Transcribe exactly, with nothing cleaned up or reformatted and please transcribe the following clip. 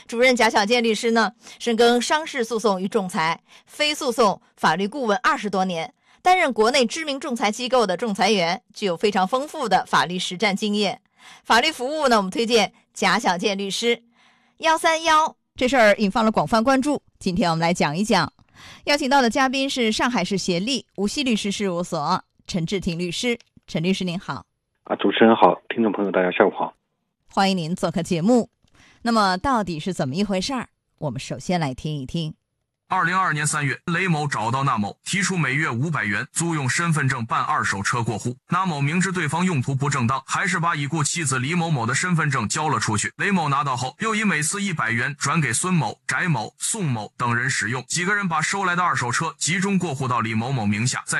主任贾小健律师呢，深耕商事诉讼与仲裁、非诉讼法律顾问二十多年，担任国内知名仲裁机构的仲裁员，具有非常丰富的法律实战经验。法律服务呢，我们推荐贾小健律师。幺三幺这事儿引发了广泛关注，今天我们来讲一讲。邀请到的嘉宾是上海市协力无锡律师事务所陈志廷律师。陈律师您好。 啊，主持人好，听众朋友大家下午好， 欢迎您做客节目。那么到底是怎么一回事儿？我们首先来听一听。 二零二二年三月，雷某找到那某，提出每月五百元租用身份证办二手车过户。那某明知对方用途不正当，还是把已故妻子李某某的身份证交了出去。雷某拿到后，又以每次一百元转给孙某、翟某、宋某等人使用。几个人把收来的二手车集中过户到李某某名下，在